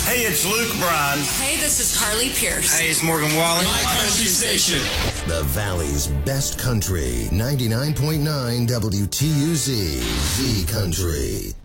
Hey, it's Luke Bryan. Hey, this is Carly Pierce. Hey, it's Morgan Wallen. My country station. The Valley's best country. 99.9 WTUZ. Z Country.